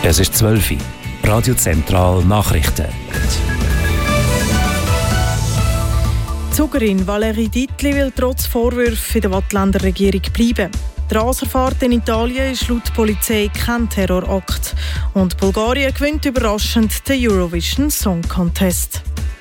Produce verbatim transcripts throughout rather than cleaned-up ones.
Es ist zwölf Uhr. Radio Zentral Nachrichten. Die Zugerin Valerie Dietli will trotz Vorwürfen in der Waadtländer Regierung bleiben. Die Raserfahrt in Italien ist laut Polizei kein Terrorakt. Und Bulgarien gewinnt überraschend den Eurovision Song Contest.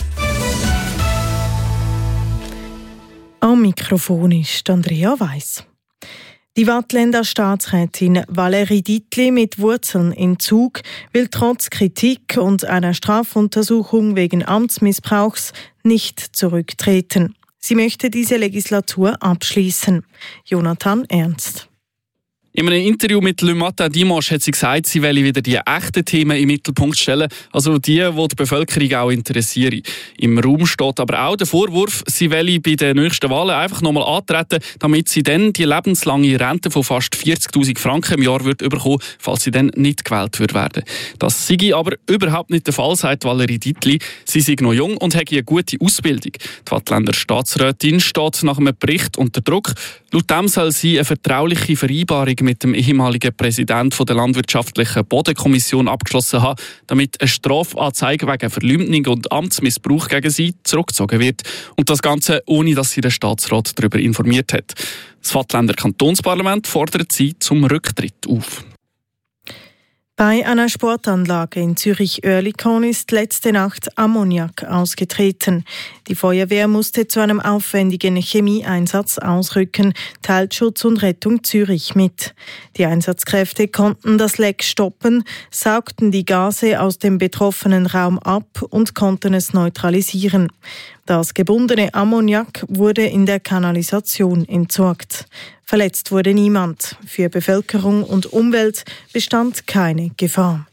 Am Mikrofon ist Andrea Weiss. Die Waadtländer Staatsrätin Valerie Dietli mit Wurzeln in Zug will trotz Kritik und einer Strafuntersuchung wegen Amtsmissbrauchs nicht zurücktreten. Sie möchte diese Legislatur abschließen. Jonathan Ernst. In einem Interview mit Le Matin Dimanche hat sie gesagt, sie wolle wieder die echten Themen im Mittelpunkt stellen, also die, die die Bevölkerung auch interessieren. Im Raum steht aber auch der Vorwurf, sie wolle bei den nächsten Wahlen einfach nochmal antreten, damit sie dann die lebenslange Rente von fast vierzigtausend Franken im Jahr wird bekommen, falls sie dann nicht gewählt wird werden. Das sei aber überhaupt nicht der Fall, sagt Valerie Dietli. Sie sei noch jung und habe eine gute Ausbildung. Die Waadtländer Staatsrätin steht nach einem Bericht unter Druck. Laut dem soll sie eine vertrauliche Vereinbarung mit dem ehemaligen Präsidenten der Landwirtschaftlichen Bodenkommission abgeschlossen haben, damit eine Strafanzeige wegen Verleumdung und Amtsmissbrauch gegen sie zurückgezogen wird. Und das Ganze, ohne dass sie den Staatsrat darüber informiert hat. Das Waadtländer Kantonsparlament fordert sie zum Rücktritt auf. Bei einer Sportanlage in Zürich-Oerlikon ist letzte Nacht Ammoniak ausgetreten. Die Feuerwehr musste zu einem aufwendigen Chemieeinsatz ausrücken, teilt Schutz und Rettung Zürich mit. Die Einsatzkräfte konnten das Leck stoppen, saugten die Gase aus dem betroffenen Raum ab und konnten es neutralisieren. Das gebundene Ammoniak wurde in der Kanalisation entsorgt. Verletzt wurde niemand. Für Bevölkerung und Umwelt bestand keine Gefahr.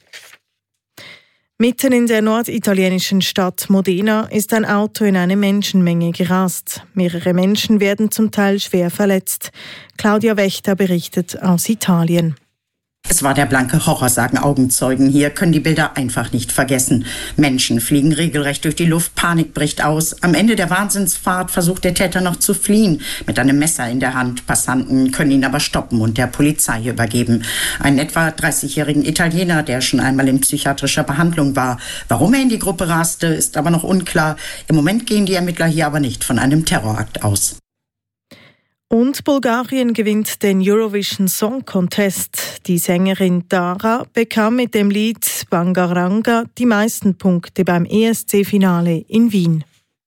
Mitten in der norditalienischen Stadt Modena ist ein Auto in eine Menschenmenge gerast. Mehrere Menschen werden zum Teil schwer verletzt. Claudia Wächter berichtet aus Italien. Es war der blanke Horror, sagen Augenzeugen. Hier können die Bilder einfach nicht vergessen. Menschen fliegen regelrecht durch die Luft, Panik bricht aus. Am Ende der Wahnsinnsfahrt versucht der Täter noch zu fliehen, mit einem Messer in der Hand. Passanten können ihn aber stoppen und der Polizei übergeben. Einen etwa dreißigjährigen Italiener, der schon einmal in psychiatrischer Behandlung war. Warum er in die Gruppe raste, ist aber noch unklar. Im Moment gehen die Ermittler hier aber nicht von einem Terrorakt aus. Und Bulgarien gewinnt den Eurovision Song Contest. Die Sängerin Dara bekam mit dem Lied Bangaranga die meisten Punkte beim E S C-Finale in Wien.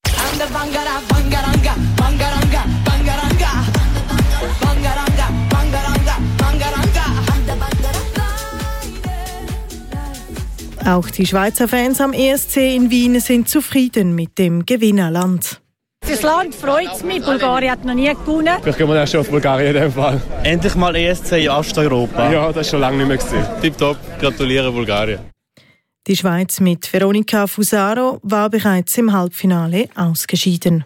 Auch die Schweizer Fans am E S C in Wien sind zufrieden mit dem Gewinnerland. Das Land freut mich. Bulgarien hat noch nie gewonnen. Vielleicht gehen wir dann schon auf Bulgarien in dem Fall. Endlich mal E S C in Osteuropa. Ja, das ist schon lange nicht mehr gewesen. Tipptopp, gratuliere Bulgarien. Die Schweiz mit Veronica Fusaro war bereits im Halbfinale ausgeschieden.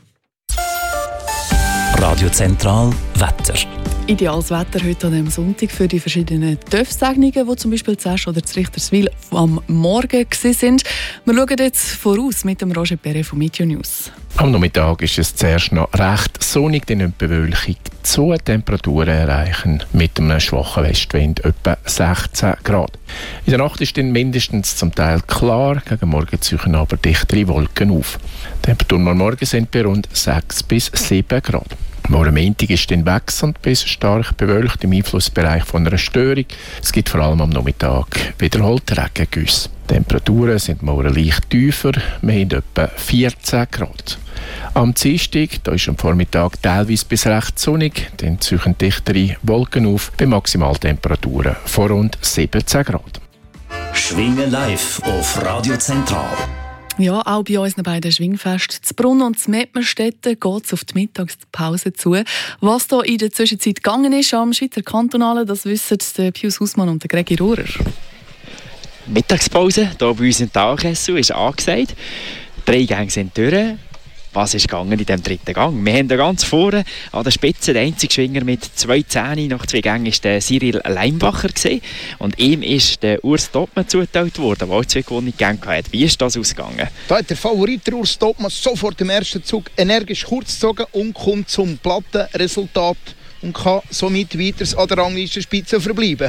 Radio Zentral Wetter. Ideales Wetter heute an diesem Sonntag für die verschiedenen Töpfsegnungen, die zum Beispiel in Zesch oder in Richterswil am Morgen waren. Wir schauen jetzt voraus mit dem Roger Perret von Meteo News. Am Nachmittag ist es zuerst noch recht sonnig, dann nicht bewölkig. Zu Temperaturen erreichen mit einem schwachen Westwind etwa sechzehn Grad. In der Nacht ist dann mindestens zum Teil klar, gegen Morgen ziehen aber dichtere Wolken auf. Die Temperaturen am Morgen sind bei rund sechs bis sieben Grad. Morgen Montag ist dann wechselnd bis stark bewölkt im Einflussbereich von einer Störung. Es gibt vor allem am Nachmittag wiederholt Regengüsse. Die Temperaturen sind morgen leicht tiefer, wir haben etwa vierzehn Grad. Am Dienstag, da ist am Vormittag teilweise bis recht sonnig, dann ziehen dichtere Wolken auf bei Maximaltemperaturen von rund siebzehn Grad. Schwingen live auf Radio Zentral. Ja, auch bei unseren beiden Schwingfesten zu Brunn und zu Mettmerstetten geht es auf die Mittagspause zu. Was da in der Zwischenzeit gegangen ist am Schweizer Kantonalen, das wissen der Pius Hausmann und der Gregi Rohrer. Mittagspause hier bei uns in Talkessel ist angesagt. Drei Gänge sind durch. Was ist gegangen in diesem dritten Gang? Wir haben da ganz vorne an der Spitze den einzigen Schwinger mit zwei Zähnen nach zwei Gängen ist der Cyril Leimbacher gewesen. Und ihm ist der Urs Doppmann zugeteilt worden, der auch zwei gewonnene Gänge hatte. Wie ist das ausgegangen? Da hat der Favorit der Urs Doppmann sofort im ersten Zug energisch kurz gezogen und kommt zum Plattenresultat und kann somit weiter an der Ranglistenspitze verbleiben.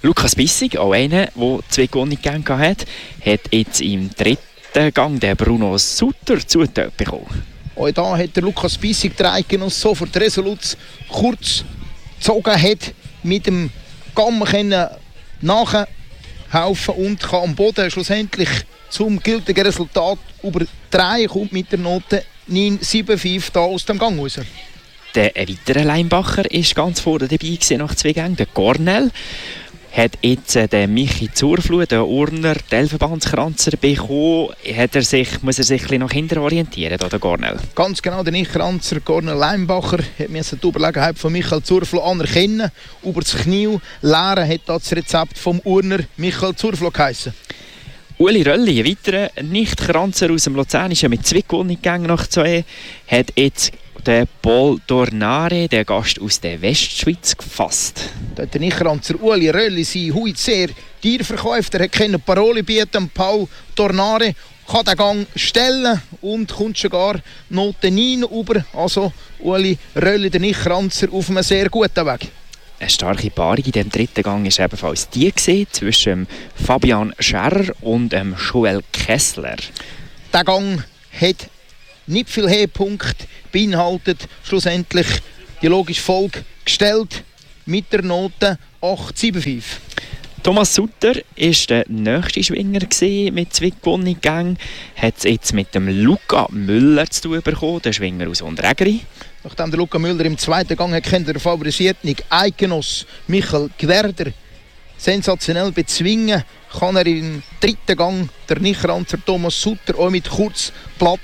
Lukas Bissig, auch einer, der zwei gewonnene Gänge hatte, hat jetzt im dritten Gang den Bruno Sutter zugeteilt bekommen. Auch da hat der Lukas Bissig den Eidgenoss sofort resolut kurz gezogen, hat mit dem Gamm nachhelfen und kann am Boden schlussendlich zum gültigen Resultat überdrehen, kommt mit der Note neun sieben fünf da aus dem Gang raus. Der weitere Leinbacher war ganz vorne dabei nach zwei Gängen, der Cornell. Hat jetzt den Michi Zurfluh, den Urner, den Elfenbandskranzer bekommen. Hat er sich, muss er sich ein bisschen nach hinten orientieren, oder Cornell? Ganz genau, der Nicht-Kranzer Cornel Leinbacher hat die Überlegenheit von Michael Zurfluh anerkennen. Über das Knie leeren hat das Rezept vom Urner Michael Zurfluh geheissen. Uli Rölli, ein weiterer Nicht-Kranzer aus dem Luzernischen mit zwei gewonnenen Gängen nach zwei, hat jetzt den Paul Tornare, der Gast aus der Westschweiz, gefasst. Der Nicht-Kranzer Uli Rölli sein Hut sehr teuer verkauft. Er hat keine Parole bieten. Paul Tornare kann den Gang stellen und kommt schon gar Note neun über. Also Uli Rölli, der Nicht-Kranzer, auf einem sehr guten Weg. Eine starke Paarung in dem dritten Gang war ebenfalls die gewesen, zwischen Fabian Scherrer und ähm, Joel Kessler. Der Gang hat nicht viel Höhepunkt beinhaltet, schlussendlich die logische Folge gestellt mit der Note acht sieben fünf. Thomas Sutter war der nächste Schwinger mit zwei gewonnenen Gängen. Hat es jetzt mit dem Luca Müller zu tun bekommen, der Schwinger aus Unterägeri. Nachdem der Luca Müller im zweiten Gang kennt, der favorisierte Eidgenoss Michael Gwerder sensationell bezwingen, kann er im dritten Gang der Nicht-Kranzer Thomas Sutter auch mit kurz platt